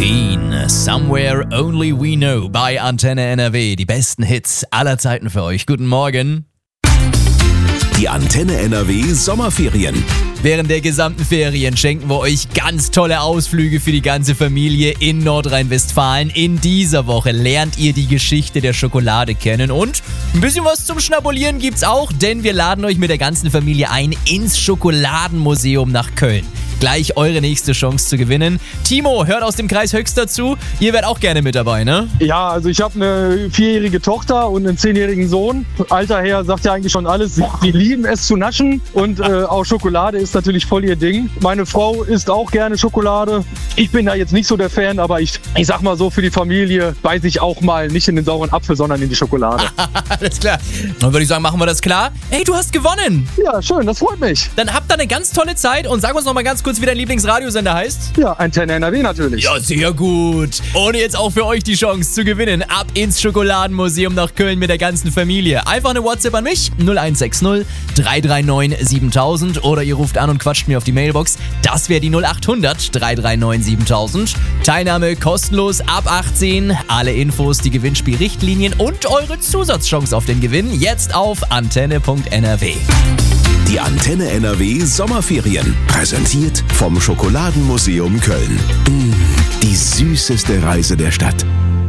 Keen, Somewhere Only We Know bei Antenne NRW. Die besten Hits aller Zeiten für euch. Guten Morgen. Die Antenne NRW Sommerferien. Während der gesamten Ferien schenken wir euch ganz tolle Ausflüge für die ganze Familie in Nordrhein-Westfalen. In dieser Woche lernt ihr die Geschichte der Schokolade kennen und ein bisschen was zum Schnabulieren gibt's auch, denn wir laden euch mit der ganzen Familie ein ins Schokoladenmuseum nach Köln. Gleich eure nächste Chance zu gewinnen. Timo hört aus dem Kreis Höxter zu. Ihr werdet auch gerne mit dabei, ne? Ja, also ich habe eine 4-jährige Tochter und einen 10-jährigen Sohn. Alter her sagt ja eigentlich schon alles. Die lieben es zu naschen und auch Schokolade ist natürlich voll ihr Ding. Meine Frau isst auch gerne Schokolade. Ich bin da jetzt nicht so der Fan, aber ich sag mal so, für die Familie beiß ich auch mal nicht in den sauren Apfel, sondern in die Schokolade. Alles klar. Dann würde ich sagen, machen wir das klar. Hey, du hast gewonnen. Ja, schön, das freut mich. Dann habt ihr eine ganz tolle Zeit und sag uns noch mal ganz kurz, wie dein Lieblingsradiosender heißt. Ja, Antenne NRW natürlich. Ja, sehr gut. Und jetzt auch für euch die Chance zu gewinnen. Ab ins Schokoladenmuseum nach Köln mit der ganzen Familie. Einfach eine WhatsApp an mich, 0160 339 7000 oder ihr ruft an und quatscht mir auf die Mailbox. Das wäre die 0800 339 7000. Teilnahme kostenlos ab 18. Alle Infos, die Gewinnspielrichtlinien und eure Zusatzchance auf den Gewinn jetzt auf antenne.nrw. Die Antenne NRW Sommerferien. Präsentiert vom Schokoladenmuseum Köln. Die süßeste Reise der Stadt.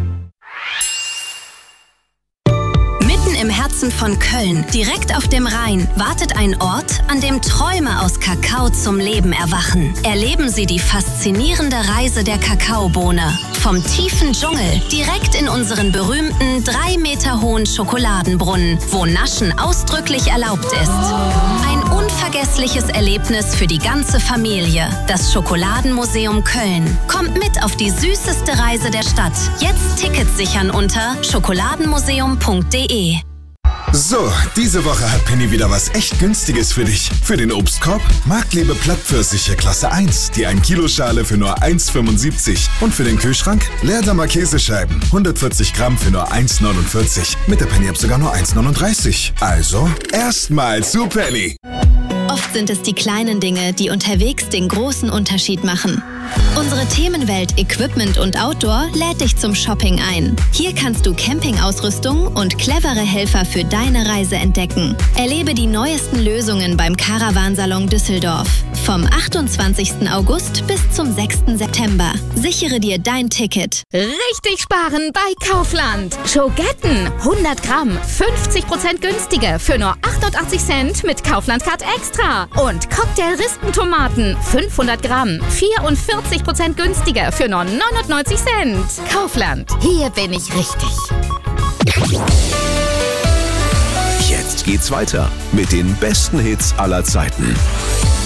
Im Herzen von Köln, direkt auf dem Rhein, wartet ein Ort, an dem Träume aus Kakao zum Leben erwachen. Erleben Sie die faszinierende Reise der Kakaobohne. Vom tiefen Dschungel direkt in unseren berühmten 3 Meter hohen Schokoladenbrunnen, wo Naschen ausdrücklich erlaubt ist. Ein unvergessliches Erlebnis für die ganze Familie. Das Schokoladenmuseum Köln. Kommt mit auf die süßeste Reise der Stadt. Jetzt Tickets sichern unter schokoladenmuseum.de. So, diese Woche hat Penny wieder was echt Günstiges für dich. Für den Obstkorb Marktlebe Plattpfirsiche Klasse 1, die 1-Kilo-Schale für nur 1,75. Und für den Kühlschrank Leerdammer Käsescheiben, 140 Gramm für nur 1,49. Mit der Penny-App sogar nur 1,39. Also, erstmal zu Penny. Oft sind es die kleinen Dinge, die unterwegs den großen Unterschied machen. Unsere Themenwelt Equipment und Outdoor lädt dich zum Shopping ein. Hier kannst du Campingausrüstung und clevere Helfer für deine Reise entdecken. Erlebe die neuesten Lösungen beim Caravansalon Düsseldorf. Vom 28. August bis zum 6. September. Sichere dir dein Ticket. Richtig sparen bei Kaufland. Schogetten 100 Gramm, 50% günstiger für nur 88 Cent mit Kaufland Card Extra. Und Cocktail-Rispentomaten 500 Gramm, 44% günstiger für nur 99 Cent. Kaufland, hier bin ich richtig. Jetzt geht's weiter mit den besten Hits aller Zeiten.